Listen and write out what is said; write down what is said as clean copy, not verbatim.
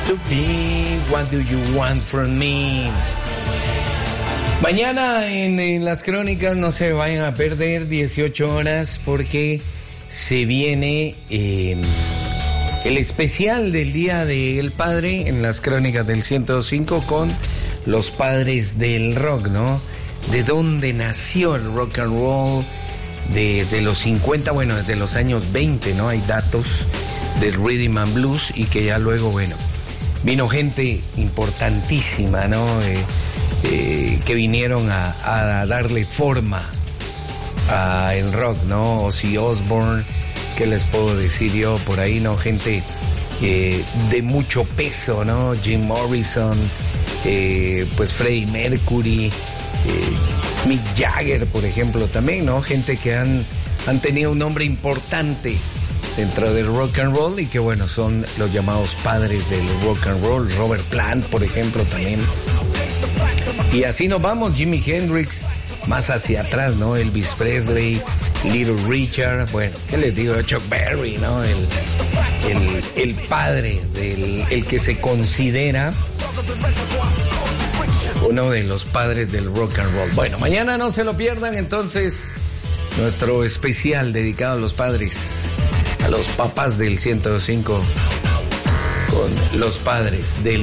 to be? What do you want from me? Mañana en las crónicas no se vayan a perder 18 horas porque se viene el especial del Día del Padre en las crónicas del 105 con los padres del rock, ¿no? De dónde nació el rock and roll de los 50, bueno, desde los años 20, ¿no? Hay datos del rhythm and blues y que ya luego, bueno, vino gente importantísima, ¿no? Que vinieron a darle forma al rock, ¿no? Ozzy Osbourne, ¿qué les puedo decir yo por ahí, no? Gente de mucho peso, ¿no? Jim Morrison, pues Freddie Mercury, Mick Jagger, por ejemplo, también, ¿no? Gente que han tenido un nombre importante dentro del rock and roll y que, bueno, son los llamados padres del rock and roll. Robert Plant, por ejemplo, también. Y así nos vamos, Jimi Hendrix, más hacia atrás, ¿no? Elvis Presley, Little Richard, bueno, ¿qué les digo? Chuck Berry, ¿no? El padre el que se considera uno de los padres del rock and roll. Bueno, mañana no se lo pierdan, entonces, nuestro especial dedicado a los padres, a los papás del 105, con los padres del